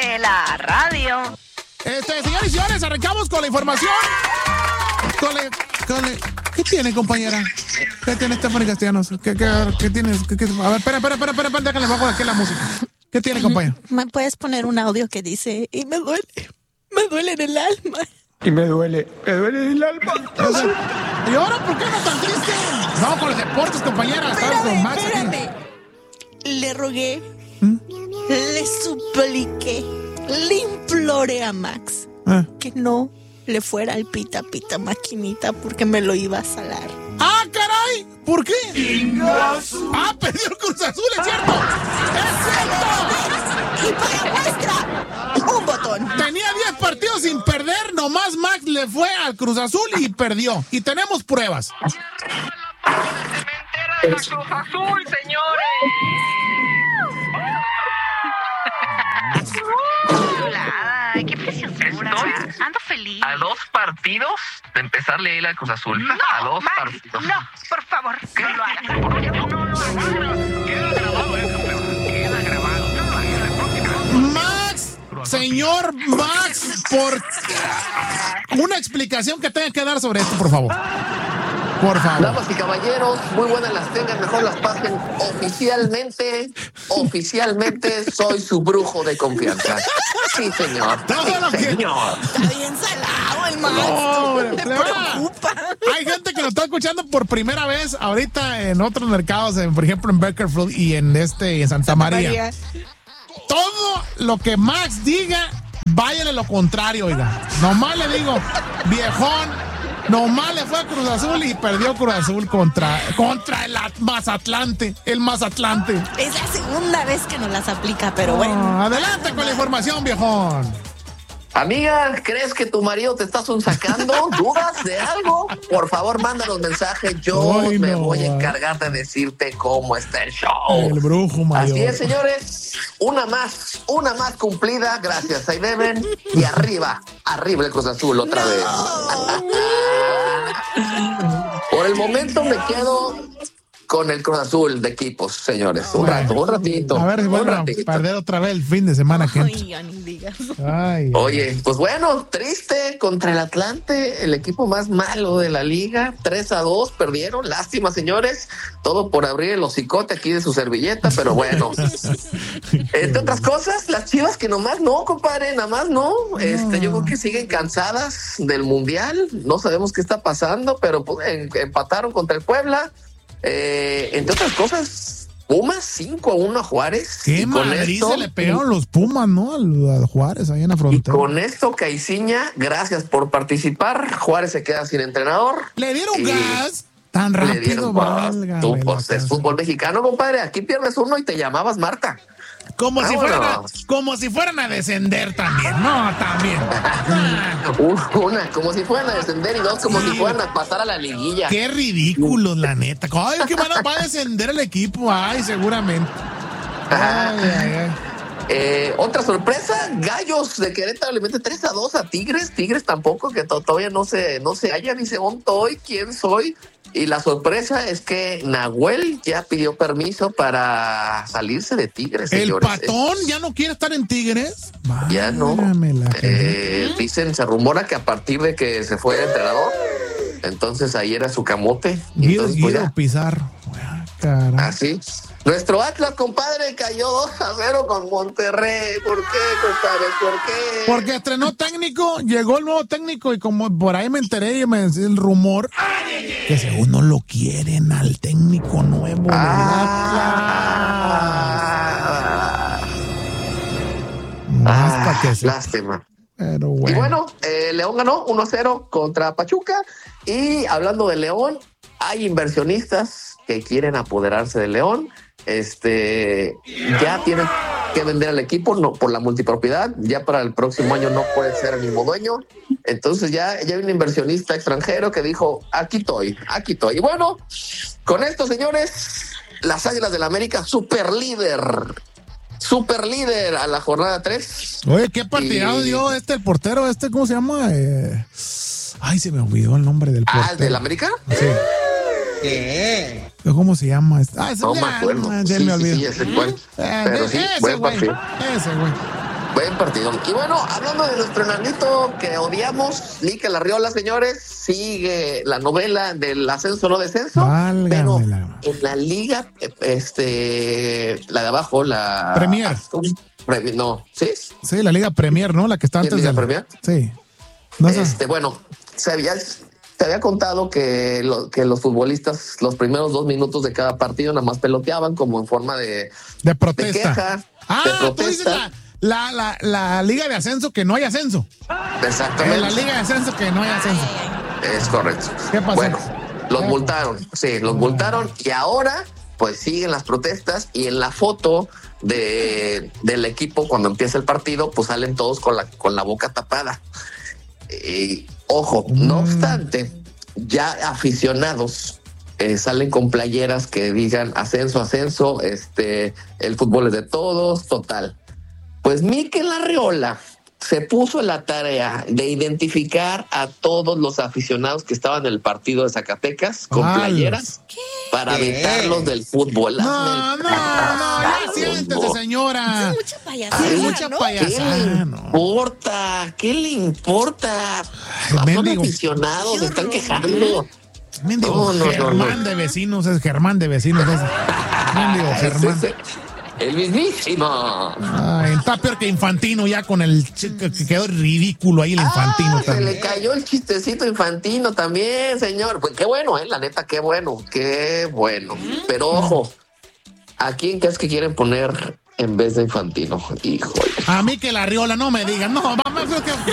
de la radio. Señores y señores, arrancamos con la información. ¿Qué tiene, compañera? ¿Qué tiene Stephanie Castellanos? ¿Qué tienes? A ver, espera, déjale bajo aquí la música. ¿Qué tiene, compañera? ¿Me puedes poner un audio que dice, y me duele en el alma? Y me duele el alma. ¿Y ahora por qué no tan triste? No, con los deportes, compañera. Espérame. Le rogué, le supliqué, le imploré a Max que no le fuera al pita maquinita porque me lo iba a salar. ¡Ah, caray! ¿Por qué? Perdió el Cruz Azul, es cierto. ¡Es cierto! Y para muestra, un botón. Tenía 10 partidos sin perder, nomás Max le fue al Cruz Azul y perdió. Y tenemos pruebas. ¡El Cruz Azul, señores! Ay, qué preciosura. Ando feliz. A 2 partidos de empezarle a ir al Cruz Azul. No, a 2 Max, partidos. no, por favor, ¿Qué? no lo hagas. No lo hagas. Queda grabado eso, campeón. Queda grabado. No lo hagas la próxima. Max, señor Max, una explicación que tenga que dar sobre esto, por favor. Por favor. Damas y caballeros, muy buenas las tengan, mejor las pasen. Oficialmente soy su brujo de confianza. Sí, señor. Sí, señor. Está bien salado el Max. No, me preocupa. Hay gente que lo está escuchando por primera vez ahorita en otros mercados, por ejemplo en Bakersfield y en Santa María. Todo lo que Max diga, váyale lo contrario, oiga. Nomás le digo, viejón. Nomás le fue a Cruz Azul y perdió Cruz Azul contra el Mazatlante. El Mazatlante. Es la segunda vez que nos las aplica, pero bueno. Adelante con la información, viejón. Amiga, ¿crees que tu marido te está sacando? ¿Dudas de algo? Por favor, mándanos mensaje. Yo me voy a encargar de decirte cómo está el show. El brujo mayor. Así es, señores. Una más cumplida. Gracias, ahí deben. Y arriba el Cruz Azul otra vez. Por el momento me quedo con el Cruz Azul de equipos, señores. Un ratito. A ver si vuelven a perder otra vez el fin de semana, gente. Ay, ya ni digas. Oye, pues bueno, triste contra el Atlante, el equipo más malo de la liga. 3-2 perdieron. Lástima, señores. Todo por abrir el hocicote aquí de su servilleta, pero bueno. Entre otras cosas, las Chivas que nomás no, compadre, nada más no. Yo creo que siguen cansadas del Mundial. No sabemos qué está pasando, pero pues, empataron contra el Puebla. Entre otras cosas, Pumas 5-1 a Juárez. Qué Madrid se le pegaron los Pumas, ¿no? A Juárez ahí en la frontera. Y con esto, Caiciña, gracias por participar. Juárez se queda sin entrenador. Le dieron gas. Tan rápido, pues es fútbol mexicano, compadre. Aquí pierdes uno y te llamabas Marta. Como si fueran a descender también. No, también. Como si fueran a descender y dos, como si fueran a pasar a la liguilla. Qué ridículos, la neta. Ay, que va a descender el equipo. Ay, seguramente. Otra sorpresa, Gallos de Querétaro le mete 3-2 a Tigres. Tigres tampoco, que todavía no se halla, dice, ¿dónde estoy? ¿Quién soy? Y la sorpresa es que Nahuel ya pidió permiso para salirse de Tigres, señores. ¿El Patón ya no quiere estar en Tigres? Ya no. Dicen, se rumora que a partir de que se fue el entrenador, entonces ahí era su camote. Guido Pizarro. Así. Nuestro Atlas, compadre, cayó 2-0 con Monterrey. ¿Por qué, compadre? ¿Por qué? Porque estrenó técnico, llegó el nuevo técnico y como por ahí me enteré y me decía el rumor que según no lo quieren al técnico nuevo del Atlas. Lástima. Pero bueno. Y bueno, León ganó 1-0 contra Pachuca. Y hablando de León, hay inversionistas que quieren apoderarse de León. Ya tienen que vender al equipo por la multipropiedad. Ya para el próximo año no puede ser el mismo dueño. Entonces ya hay un inversionista extranjero que dijo, aquí estoy. Y bueno, con esto, señores, las Águilas del América, super líder a la jornada 3. Oye, qué partidado dio el portero, ¿cómo se llama? Ay, se me olvidó el nombre del portero. ¿Del América? Sí. ¿Cómo se llama? No me acuerdo. Me olvidó. Sí, ese cual. Pero sí, buen partido. Ese güey. Buen partido. Y bueno, hablando de nuestro enanito que odiamos, Mikel Arriola, señores, sigue la novela del ascenso no descenso. Pero en la liga, la de abajo, la Premier. No, ¿sí? Sí, la Liga Premier, ¿no? La que está antes de la Premier. Sí. No sé. Bueno, se había contado que los futbolistas los primeros 2 minutos de cada partido nada más peloteaban como en forma de protesta. De queja, de protesta. Tú dices la Liga de Ascenso que no hay ascenso. Exactamente. La Liga de Ascenso que no hay ascenso. Es correcto. ¿Qué pasó? Bueno, los multaron. Sí, los multaron y ahora pues siguen las protestas y en la foto del equipo cuando empieza el partido pues salen todos con la boca tapada. Ojo, no obstante, ya aficionados salen con playeras que digan ascenso, el fútbol es de todos, total. Pues Mikel Arriola se puso en la tarea de identificar a todos los aficionados que estaban en el partido de Zacatecas con playeras para vetarlos del fútbol. No, ya siéntese, señora. Es mucha payasada. ¿Qué le importa? Son aficionados, se están quejando. Germán de vecinos es Germán de vecinos. Mendigo Germán. El mismísimo. Está peor que Infantino ya con que quedó ridículo ahí el Infantino también. Se le cayó el chistecito Infantino también, señor. Pues qué bueno, la neta, qué bueno. Pero ojo, ¿a quién crees que quieren poner en vez de Infantino? Híjole. A mí que la Arriola, no me digan. No, mamá,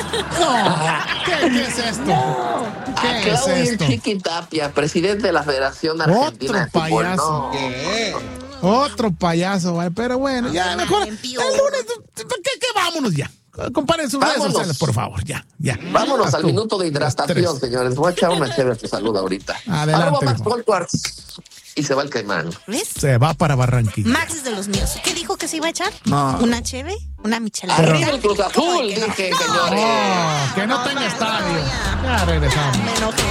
¿qué es esto? A Claudio Chiqui Tapia, presidente de la Federación Argentina de Fútbol. Payaso. Otro payaso, pero bueno, ya mejor. El lunes, ¿qué vámonos ya? Comparen sus redes sociales, por favor, ya. Vámonos al minuto de hidratación, señores. Voy a echar una chévere a tu salud ahorita. Adelante. Y se va el Caimán. ¿Ves? Se va para Barranquilla. Max es de los míos. ¿Qué dijo que se iba a echar? No. ¿Una cheve? ¿Una michelada? Arriba el Cruz Azul, dije, señores. Que no tenga estadio. Ya regresamos. Me enojé.